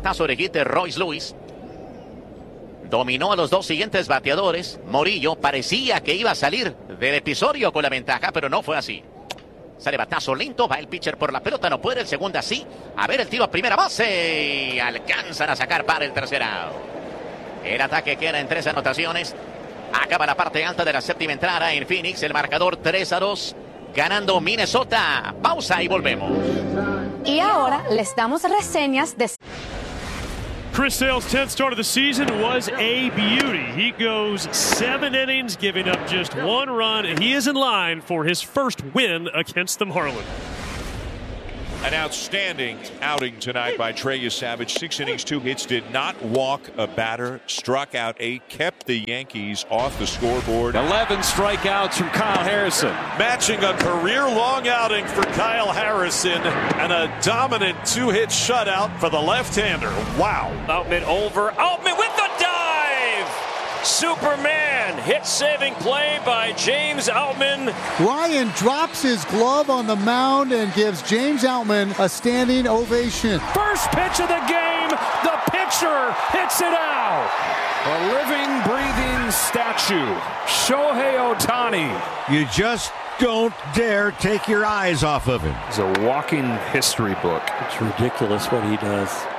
batazo de hit de Royce Lewis. Dominó a los dos siguientes bateadores. Morillo parecía que iba a salir del episodio con la ventaja, pero no fue así. Sale batazo lento, va el pitcher por la pelota, no puede, el segundo sí. A ver el tiro a primera base. Y alcanzan a sacar para el tercer out. El ataque queda en 3 anotaciones. Acaba la parte alta de la séptima entrada en Phoenix. El marcador 3-2. Ganando Minnesota. Pausa y volvemos. Y ahora les damos reseñas de... Chris Sale's 10th start of the season was a beauty. He goes 7 innings, giving up just 1 run, and he is in line for his first win against the Marlins. An outstanding outing tonight by Trey Savage. 6 innings, 2 hits, did not walk a batter, struck out 8, kept the Yankees off the scoreboard. 11 strikeouts from Kyle Harrison. Matching a career-long outing for Kyle Harrison and a dominant 2-hit shutout for the left-hander. Wow. Outman over. Outman with the dive! Superman hit-saving play by James Outman. Ryan drops his glove on the mound and gives James Outman a standing ovation. First pitch of the game, the pitcher hits it out. A living, breathing statue, Shohei Ohtani. You just don't dare take your eyes off of him. He's a walking history book. It's ridiculous what he does.